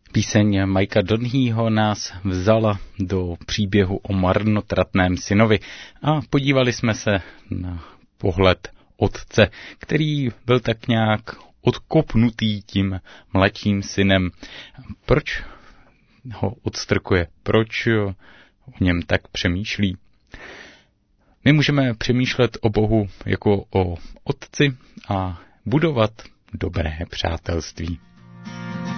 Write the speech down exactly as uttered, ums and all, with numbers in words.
Píseň Mikea Donnehyho nás vzala do příběhu o marnotratném synovi a podívali jsme se na pohled otce, který byl tak nějak odkopnutý tím mladším synem. Proč ho odstrkuje? Proč o něm tak přemýšlí? My můžeme přemýšlet o Bohu jako o otci a budovat dobré přátelství.